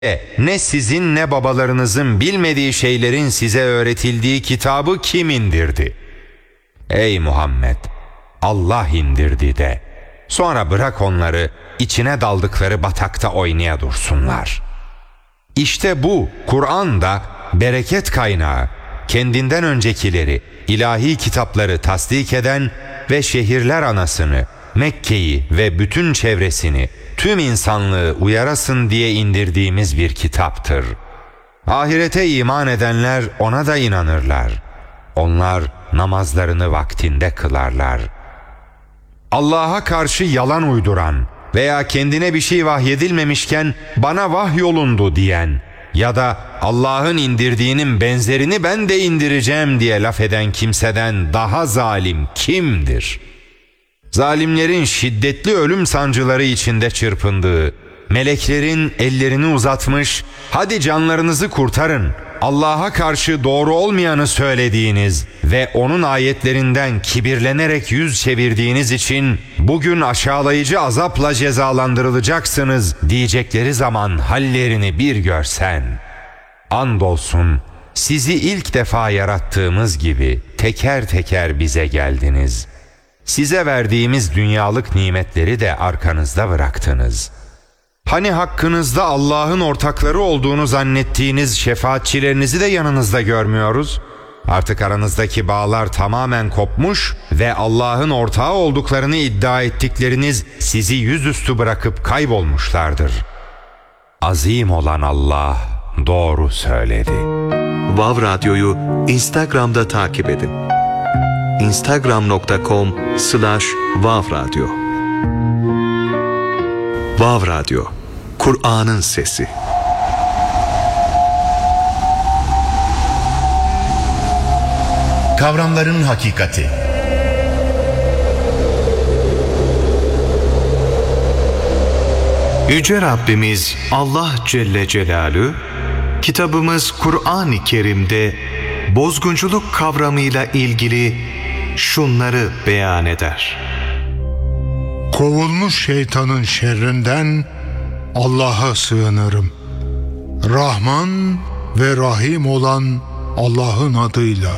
Ne sizin ne babalarınızın bilmediği şeylerin size öğretildiği kitabı kim indirdi? Ey Muhammed! Allah indirdi de. Sonra bırak onları içine daldıkları batakta oynaya dursunlar. İşte bu Kur'an da bereket kaynağı, kendinden öncekileri, ilahi kitapları tasdik eden ve şehirler anasını, Mekke'yi ve bütün çevresini, tüm insanlığı uyarasın diye indirdiğimiz bir kitaptır. Ahirete iman edenler ona da inanırlar. Onlar namazlarını vaktinde kılarlar. Allah'a karşı yalan uyduran veya kendine bir şey vahyedilmemişken bana vahyolundu diyen ya da Allah'ın indirdiğinin benzerini ben de indireceğim diye laf eden kimseden daha zalim kimdir? Zalimlerin şiddetli ölüm sancıları içinde çırpındığı, meleklerin ellerini uzatmış, hadi canlarınızı kurtarın, Allah'a karşı doğru olmayanı söylediğiniz ve onun ayetlerinden kibirlenerek yüz çevirdiğiniz için bugün aşağılayıcı azapla cezalandırılacaksınız diyecekleri zaman hallerini bir görsen. Andolsun sizi ilk defa yarattığımız gibi teker teker bize geldiniz. Size verdiğimiz dünyalık nimetleri de arkanızda bıraktınız. Hani hakkınızda Allah'ın ortakları olduğunu zannettiğiniz şefaatçilerinizi de yanınızda görmüyoruz? Artık aranızdaki bağlar tamamen kopmuş ve Allah'ın ortağı olduklarını iddia ettikleriniz sizi yüzüstü bırakıp kaybolmuşlardır. Azim olan Allah doğru söyledi. Vav Radyo'yu Instagram'da takip edin. instagram.com/Vav Radyo. Vav Radyo, Kur'an'ın sesi. Kavramların hakikati. Yüce Rabbimiz Allah Celle Celaluhu, kitabımız Kur'an-ı Kerim'de bozgunculuk kavramıyla ilgili şunları beyan eder. Kovulmuş şeytanın şerrinden Allah'a sığınırım. Rahman ve Rahim olan Allah'ın adıyla.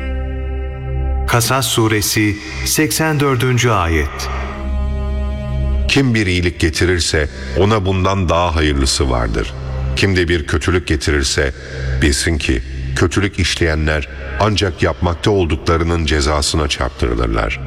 Kasas Suresi 84. Ayet. Kim bir iyilik getirirse ona bundan daha hayırlısı vardır. Kim de bir kötülük getirirse bilsin ki kötülük işleyenler ancak yapmakta olduklarının cezasına çarptırılırlar.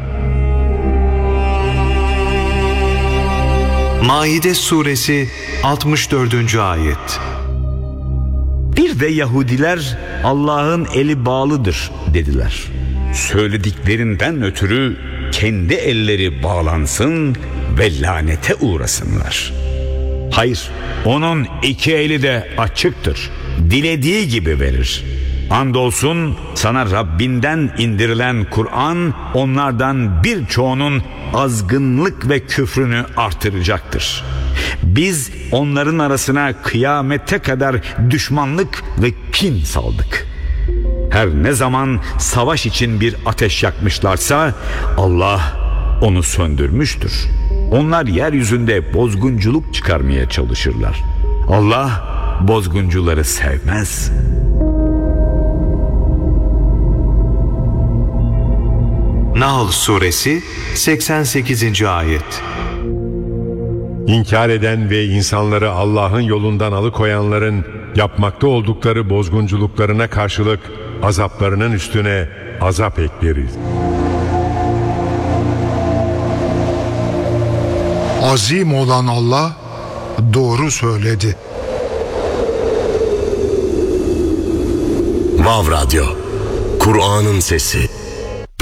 Maide Suresi 64. Ayet. Bir de Yahudiler Allah'ın eli bağlıdır dediler. Söylediklerinden ötürü kendi elleri bağlansın ve lanete uğrasınlar. Hayır, onun iki eli de açıktır. Dilediği gibi verir. Andolsun sana Rabbinden indirilen Kur'an onlardan birçoğunun azgınlık ve küfrünü artıracaktır. Biz onların arasına kıyamete kadar düşmanlık ve kin saldık. Her ne zaman savaş için bir ateş yakmışlarsa Allah onu söndürmüştür. Onlar yeryüzünde bozgunculuk çıkarmaya çalışırlar. Allah bozguncuları sevmez. Nahl Suresi 88. Ayet. İnkar eden ve insanları Allah'ın yolundan alıkoyanların yapmakta oldukları bozgunculuklarına karşılık azaplarının üstüne azap ekleriz. Azim olan Allah doğru söyledi. Vav Radyo, Kur'an'ın sesi.